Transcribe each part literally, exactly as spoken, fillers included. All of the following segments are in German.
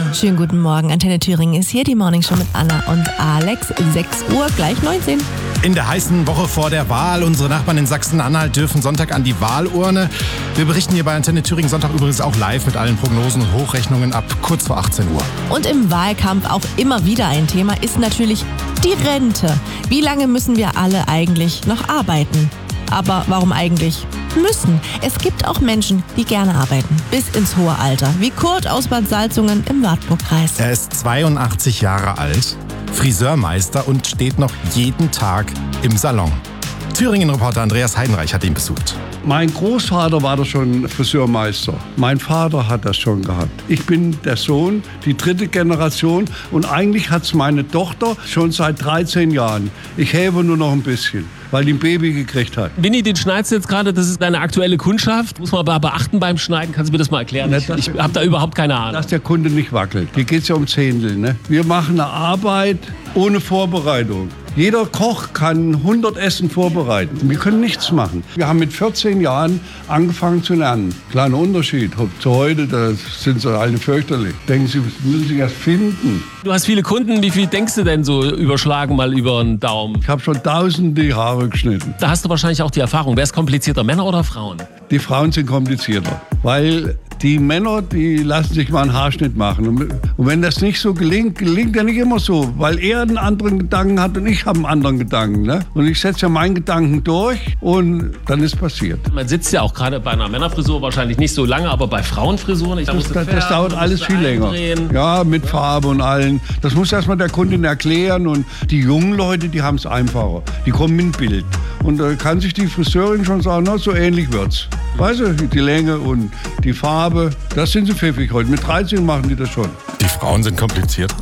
Schönen guten Morgen. Antenne Thüringen ist hier, die Morning Show mit Anna und Alex. sechs Uhr, gleich neunzehn. In der heißen Woche vor der Wahl. Unsere Nachbarn in Sachsen-Anhalt dürfen Sonntag an die Wahlurne. Wir berichten hier bei Antenne Thüringen Sonntag übrigens auch live mit allen Prognosen und Hochrechnungen ab kurz vor achtzehn Uhr. Und im Wahlkampf auch immer wieder ein Thema ist natürlich die Rente. Wie lange müssen wir alle eigentlich noch arbeiten? Aber warum eigentlich müssen? Es gibt auch Menschen, die gerne arbeiten, bis ins hohe Alter, wie Kurt aus Bad Salzungen im Wartburgkreis. Er ist zweiundachtzig Jahre alt, Friseurmeister und steht noch jeden Tag im Salon. Thüringen-Reporter Andreas Heidenreich hat ihn besucht. Mein Großvater war da schon Friseurmeister. Mein Vater hat das schon gehabt. Ich bin der Sohn, die dritte Generation. Und eigentlich hat es meine Tochter schon seit dreizehn Jahren. Ich helfe nur noch ein bisschen, weil die ein Baby gekriegt hat. Winnie, den schneidest du jetzt gerade, das ist deine aktuelle Kundschaft. Muss man aber beachten beim Schneiden. Kannst du mir das mal erklären? Ich, ich habe da überhaupt keine Ahnung. Dass der Kunde nicht wackelt. Hier geht es ja um Zehntel. Ne? Wir machen eine Arbeit ohne Vorbereitung. Jeder Koch kann hundert Essen vorbereiten. Wir können nichts machen. Wir haben mit vierzehn Jahren angefangen zu lernen. Kleiner Unterschied. Zu heute, da sind sie alle fürchterlich. Denken Sie, müssen sich erst finden. Du hast viele Kunden. Wie viel denkst du denn so überschlagen mal über den Daumen? Ich habe schon tausende die Haare geschnitten. Da hast du wahrscheinlich auch die Erfahrung. Wer ist komplizierter, Männer oder Frauen? Die Frauen sind komplizierter, weil die Männer, die lassen sich mal einen Haarschnitt machen. Und wenn das nicht so gelingt, gelingt ja nicht immer so, weil er einen anderen Gedanken hat und ich habe einen anderen Gedanken. Ne? Und ich setze ja meinen Gedanken durch und dann ist passiert. Man sitzt ja auch gerade bei einer Männerfrisur wahrscheinlich nicht so lange, aber bei Frauenfrisuren, ich das, muss das, färben, das dauert alles viel länger. Ja, mit Farbe und allen. Das muss erstmal der Kundin erklären und die jungen Leute, die haben es einfacher. Die kommen mit Bild. Und da kann sich die Friseurin schon sagen, na, so ähnlich wird's. Weißt du, die Länge und die Farbe, das sind sie pfiffig heute. Mit dreizehn machen die das schon. Die Frauen sind kompliziert.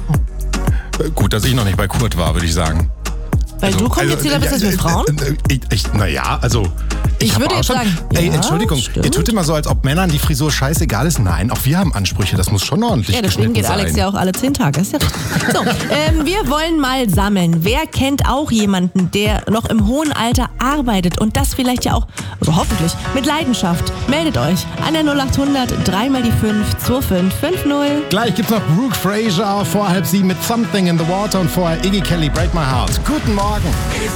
Gut, dass ich noch nicht bei Kurt war, würde ich sagen. Weil also, du komplizierter also, bist als mit Frauen? Ich, ich, naja, also... Ich, ich würde jetzt schon, sagen, ey, ja, Entschuldigung, stimmt. ihr tut immer so, als ob Männern die Frisur scheißegal ist. Nein, auch wir haben Ansprüche, das muss schon ordentlich Ja, deswegen geht sein. Alex ja auch alle zehn Tage. Ist ja richtig. So, ähm, wir wollen mal sammeln. Wer kennt auch jemanden, der noch im hohen Alter arbeitet und das vielleicht ja auch, also hoffentlich, mit Leidenschaft? Meldet euch an der null acht hundert, drei mal die fünf, zwei fünf fünf null. Gleich gibt's noch Brooke Fraser vor halb sieben mit Something in the Water und vorher Iggy Kelly, Break My Heart. Guten Morgen.